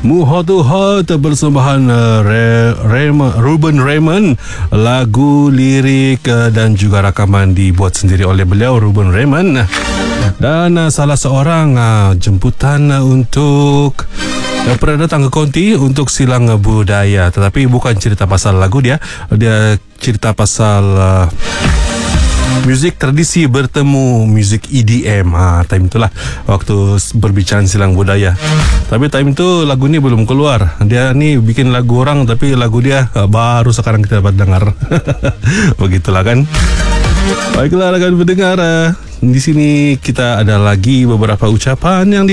Muhot persembahan Ruben Raymond. Lagu, lirik dan juga rakaman dibuat sendiri oleh beliau, Ruben Raymond. Dan salah seorang jemputan untuk pernah datang ke Konti untuk silang budaya. Tetapi bukan cerita pasal lagu dia cerita pasal muzik tradisi bertemu muzik EDM. Time itulah waktu berbicara silang budaya. Tapi time itu lagu ni belum keluar. Dia ni bikin lagu orang, tapi lagu dia baru sekarang kita dapat dengar. Begitulah kan. Baiklah rakan pendengar, di sini kita ada lagi beberapa ucapan yang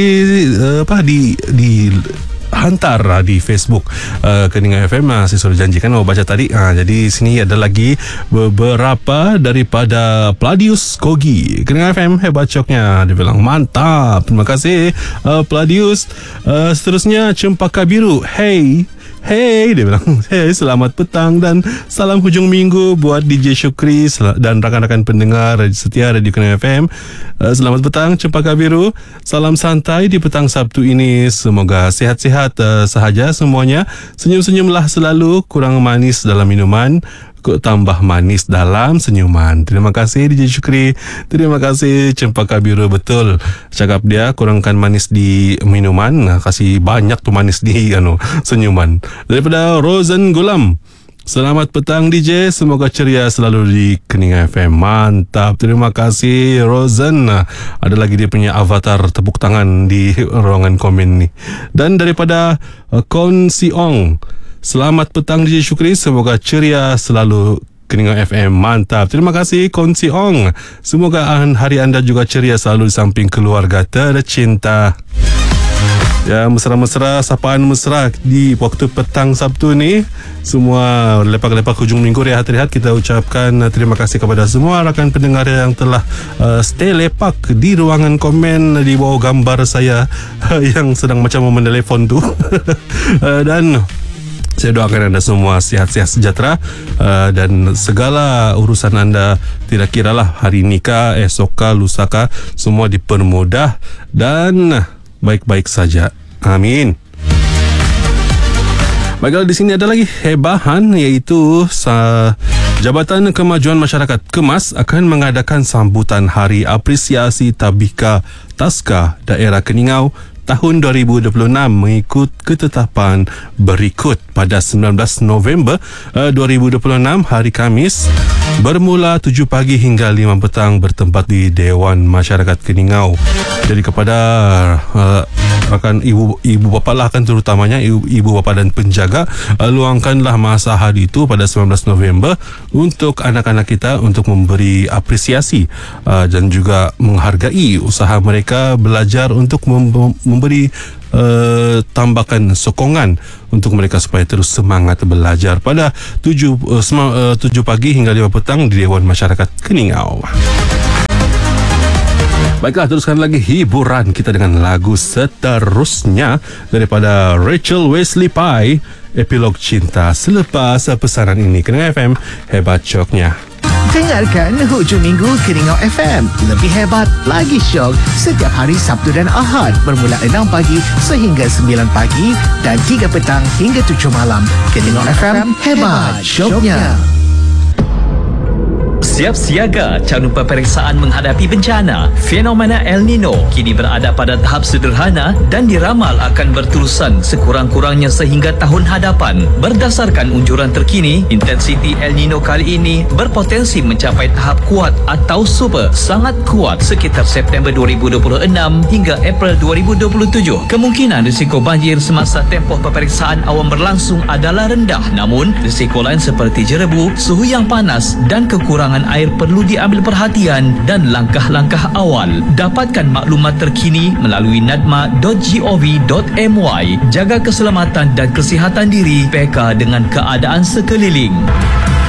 hantar di Facebook Keningan FM. Saya sudah janjikan mau baca tadi. Jadi sini ada lagi beberapa daripada Pladius Kogi. Keningan FM hebat coknya. Dia bilang mantap. Terima kasih Pladius. Seterusnya Cempaka Biru. Hey, dia bilang, hey, selamat petang dan salam hujung minggu buat DJ Syukri dan rakan-rakan pendengar setia Radio Keningan FM. Selamat petang Cempaka Biru. Salam santai di petang Sabtu ini. Semoga sehat-sehat sahaja semuanya. Senyum-senyumlah selalu, kurang manis dalam minuman, tambah manis dalam senyuman. Terima kasih DJ Syukri. Terima kasih Cempaka Biru. Betul cakap dia, kurangkan manis di minuman, kasih banyak tu manis di senyuman. Daripada Rosen Gulam, selamat petang DJ, semoga ceria selalu di Keningan FM. Mantap, terima kasih Rosen. Ada lagi dia punya avatar tepuk tangan di ruangan komen ni. Dan daripada Kon Siong, selamat petang DJ Syukri, semoga ceria selalu Keningan FM. Mantap, terima kasih Kon Siong. Semoga hari anda juga ceria selalu di samping keluarga tercinta. Ya, mesra-mesra, sapaan mesra di waktu petang Sabtu ni. Semua lepak-lepak hujung minggu, rehat-rehat. Kita ucapkan terima kasih kepada semua rakan pendengar yang telah stay lepak di ruangan komen di bawah gambar saya yang sedang macam menelefon tu. Dan saya doakan anda semua sihat-sihat sejahtera dan segala urusan anda, tidak kiralah hari nikah, esokkah, lusakah, semua dipermudah dan baik-baik saja. Amin. Baiklah, di sini ada lagi hebahan, iaitu Jabatan Kemajuan Masyarakat KEMAS akan mengadakan sambutan Hari Apresiasi Tabika Taska Daerah Keningau tahun 2026 mengikut ketetapan berikut. Pada 19 November 2026 hari Khamis, bermula 7 pagi hingga 5 petang bertempat di Dewan Masyarakat Keningau. Jadi kepada rakan ibu bapa lah kan, terutamanya ibu bapa dan penjaga, luangkanlah masa hari itu pada 19 November untuk anak-anak kita, untuk memberi apresiasi dan juga menghargai usaha mereka belajar, untuk memberi tambakan sokongan untuk mereka supaya terus semangat belajar pada 7 pagi hingga 5 petang di Dewan Masyarakat Keningau. Baiklah, teruskan lagi hiburan kita dengan lagu seterusnya daripada Rachel Wesley Pye, Epilog Cinta, selepas pesanan ini. Keningan FM hebat coknya. Dengarkan hujung minggu Keningan FM. Lebih hebat, lagi syok setiap hari Sabtu dan Ahad bermula 6 pagi sehingga 9 pagi dan 3 petang hingga 7 malam. Keningan FM hebat syoknya. Siap siaga calon peperiksaan menghadapi bencana. Fenomena El Nino kini berada pada tahap sederhana dan diramal akan berterusan sekurang-kurangnya sehingga tahun hadapan. Berdasarkan unjuran terkini, intensiti El Nino kali ini berpotensi mencapai tahap kuat atau super, sangat kuat sekitar September 2026 hingga April 2027. Kemungkinan risiko banjir semasa tempoh peperiksaan awan berlangsung adalah rendah. Namun, risiko lain seperti jerebu, suhu yang panas dan kekurangan air perlu diambil perhatian dan langkah-langkah awal. Dapatkan maklumat terkini melalui nadma.gov.my. Jaga keselamatan dan kesihatan diri, peka dengan keadaan sekeliling.